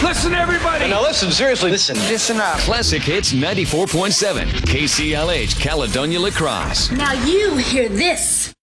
Listen, everybody. Now listen, seriously. Listen up. Classic Hits 94.7, KCLH, Caledonia La Crosse. Now you hear this.